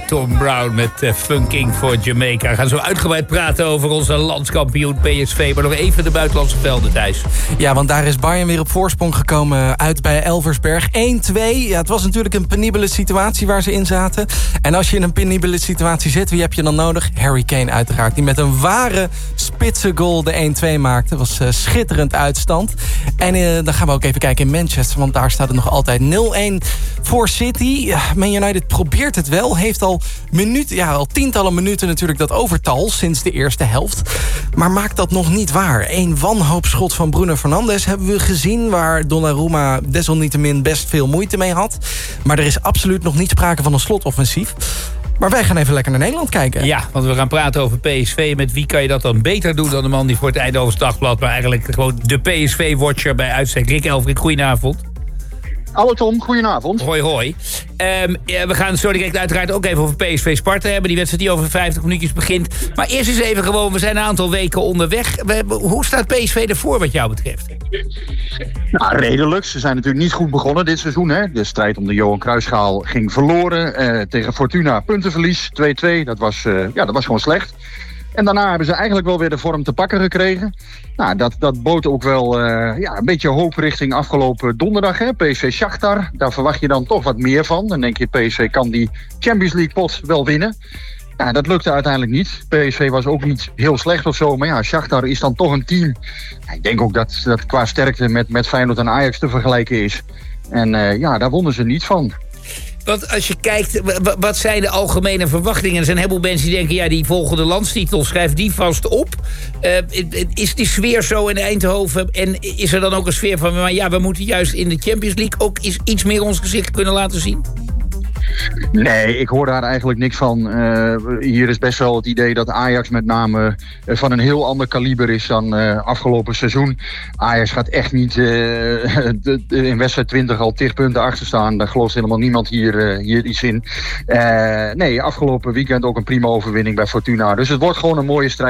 Tom Brown met Funking voor Jamaica. We gaan zo uitgebreid praten over onze landskampioen PSV. Maar nog even de buitenlandse velden, Thijs. Ja, want daar is Bayern weer op voorsprong gekomen uit bij Elversberg. 1-2. Ja, het was natuurlijk een penibele situatie waar ze in zaten. En als je in een penibele situatie zit, wie heb je dan nodig? Harry Kane uiteraard. Die met een ware spitse goal de 1-2 maakte. Dat was schitterend uitstand. En dan gaan we ook even kijken in Manchester. Want daar staat het nog altijd 0-1 voor City. Man United probeert het wel. Heeft al tientallen minuten natuurlijk dat overtal sinds de eerste helft. Maar maakt dat nog niet waar. Een wanhoopschot van Bruno Fernandes hebben we gezien, waar Donnarumma desalniettemin best veel moeite mee had. Maar er is absoluut nog niet sprake van een slotoffensief. Maar wij gaan even lekker naar Nederland kijken. Ja, want we gaan praten over PSV. Met wie kan je dat dan beter doen dan de man die voor het Eindhoven's Dagblad, maar eigenlijk gewoon de PSV-watcher bij uitstek. Rick Elfrink, goedenavond. Hallo Tom, goedenavond. Hoi, hoi. We gaan zo direct uiteraard ook even over PSV Sparta hebben. Die wedstrijd die over 50 minuutjes begint. Maar eerst eens even gewoon, we zijn een aantal weken onderweg. Hoe staat PSV ervoor wat jou betreft? Nou, redelijk. Ze zijn natuurlijk niet goed begonnen dit seizoen. Hè. De strijd om de Johan Cruijffschaal ging verloren. Tegen Fortuna puntenverlies, 2-2. Dat was gewoon slecht. En daarna hebben ze eigenlijk wel weer de vorm te pakken gekregen. Nou, dat bood ook wel een beetje hoop richting afgelopen donderdag. Hè? PSV Shakhtar, daar verwacht je dan toch wat meer van. Dan denk je, PSV kan die Champions League pot wel winnen. Ja, dat lukte uiteindelijk niet. PSV was ook niet heel slecht of zo. Maar ja, Shakhtar is dan toch een team. Ja, ik denk ook dat qua sterkte met Feyenoord en Ajax te vergelijken is. En daar wonnen ze niet van. Want als je kijkt, wat zijn de algemene verwachtingen? Er zijn een heleboel mensen die denken, die volgende landstitel, schrijf die vast op. Is die sfeer zo in Eindhoven? En is er dan ook een sfeer van, we moeten juist in de Champions League ook iets meer ons gezicht kunnen laten zien? Nee, ik hoor daar eigenlijk niks van. Hier is best wel het idee dat Ajax met name van een heel ander kaliber is dan afgelopen seizoen. Ajax gaat echt niet in wedstrijd 20 al 10 punten achter staan. Daar gelooft helemaal niemand hier iets in. Nee, afgelopen weekend ook een prima overwinning bij Fortuna. Dus het wordt gewoon een mooie strijd.